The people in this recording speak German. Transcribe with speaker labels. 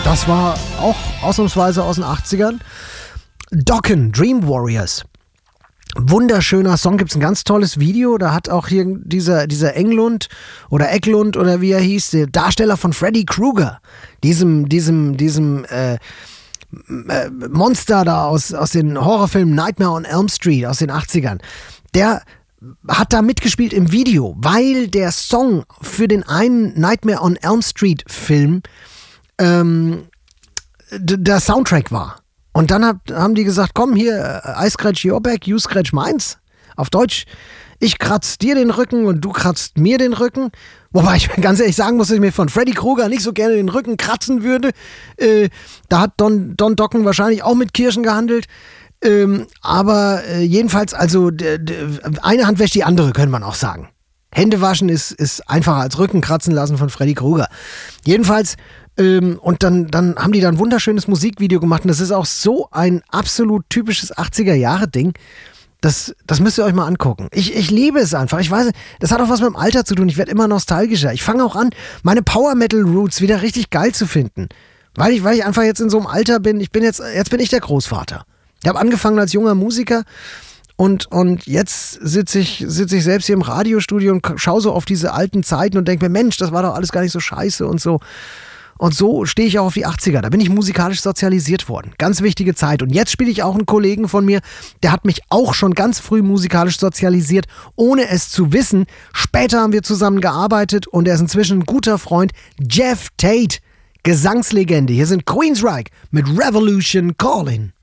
Speaker 1: Das war auch ausnahmsweise aus den 80ern. Dokken, Dream Warriors. Wunderschöner Song, gibt es ein ganz tolles Video. Da hat auch hier dieser Eklund oder wie er hieß, der Darsteller von Freddy Krueger, diesem Monster da aus den Horrorfilmen Nightmare on Elm Street aus den 80ern. Der hat da mitgespielt im Video, weil der Song für den einen Nightmare on Elm Street Film der Soundtrack war. Und dann haben die gesagt, komm hier, I scratch your back, you scratch meins. Auf Deutsch, ich kratz dir den Rücken und du kratzt mir den Rücken. Wobei ich ganz ehrlich sagen muss, dass ich mir von Freddy Krueger nicht so gerne den Rücken kratzen würde. Da hat Don Dokken wahrscheinlich auch mit Kirschen gehandelt. Aber jedenfalls, also eine Hand wäscht die andere, könnte man auch sagen. Hände waschen ist einfacher als Rücken kratzen lassen von Freddy Krueger. Jedenfalls, und dann haben die da ein wunderschönes Musikvideo gemacht. Und das ist auch so ein absolut typisches 80er-Jahre-Ding. Das müsst ihr euch mal angucken. Ich liebe es einfach. Ich weiß, das hat auch was mit dem Alter zu tun. Ich werde immer nostalgischer. Ich fange auch an, meine Power-Metal-Roots wieder richtig geil zu finden. Weil ich einfach jetzt in so einem Alter bin. Jetzt bin ich der Großvater. Ich habe angefangen als junger Musiker und jetzt sitze ich selbst hier im Radiostudio und schaue so auf diese alten Zeiten und denke mir, Mensch, das war doch alles gar nicht so scheiße und so. Und so stehe ich auch auf die 80er. Da bin ich musikalisch sozialisiert worden. Ganz wichtige Zeit. Und jetzt spiele ich auch einen Kollegen von mir, der hat mich auch schon ganz früh musikalisch sozialisiert, ohne es zu wissen. Später haben wir zusammen gearbeitet und er ist inzwischen ein guter Freund. Jeff Tate, Gesangslegende. Hier sind Queensryche mit Revolution Calling.